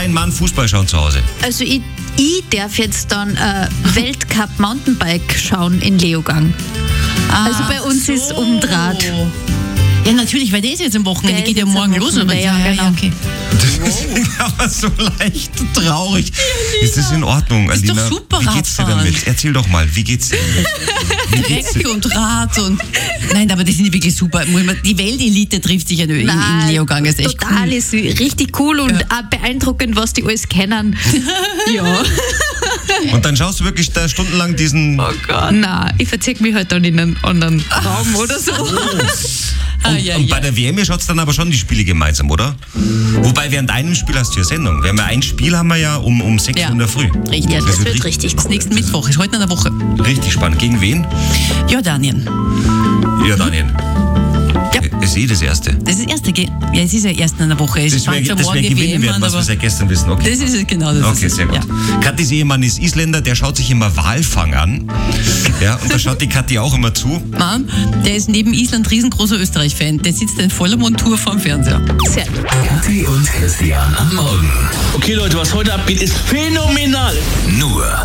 dein Mann Fußball schauen zu Hause? Also ich darf jetzt dann Weltcup Mountainbike schauen in Leogang. Also bei uns ist umdraht. Ja, natürlich, weil der ist jetzt am Wochenende. Der Geht ist ja jetzt morgen am los. Wochenende, ja, genau. Okay. Das ist aber so leicht traurig. Ist das in Ordnung, Ist Alina? doch super, wie geht's dir Radfahren. damit? Erzähl doch mal, wie geht's dir damit? Dreck und Rad und... Nein, aber die sind wirklich super. Die Weltelite trifft sich ja in Leogang. Das ist echt total, cool. ist richtig cool und auch beeindruckend, was die alles kennen. Ja. Und dann schaust du wirklich da stundenlang diesen... Oh Gott. Nein, ich verziehe mich halt dann in einen anderen Raum oder so. Und bei der WM schaut es dann aber schon die Spiele gemeinsam, oder? Wobei während einem Spiel hast du ja Sendung. Wir haben ja ein Spiel haben wir ja um 6 Uhr in der Früh. Richtig. Ja, das wird richtig Das cool. nächsten Mittwoch ist heute in der Woche. Richtig spannend. Gegen wen? Jordanien. Jordanien. Ja. Ist das erste. Das ist das erste. Ja, es ist ja erst in der Woche. Es Das fängt wir schon morgen die gewinnen WM werden, an, was wir aber seit gestern wissen. Okay. das ist es genau. Das Okay, ist es. sehr gut. Ja. Kathis Ehemann ist Isländer, der schaut sich immer Walfang an. Ja, und da schaut die Kathi auch immer zu. Mann, der ist neben Island riesengroßer Österreich-Fan. Der sitzt in voller Montur vorm Fernseher. Sehr gut. Kathi und Christian am Morgen. Okay, Leute, was heute abgeht, ist phänomenal. Nur